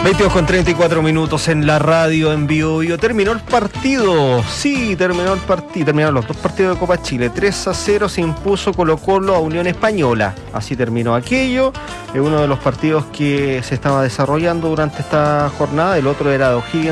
22:34 en la radio en vivo. Terminó el partido. Sí, terminó el partido. Terminaron los dos partidos de Copa Chile. 3-0 se impuso Colo-Colo a Unión Española. Así terminó aquello. Es uno de los partidos que se estaba desarrollando durante esta jornada. El otro era de O'Higgins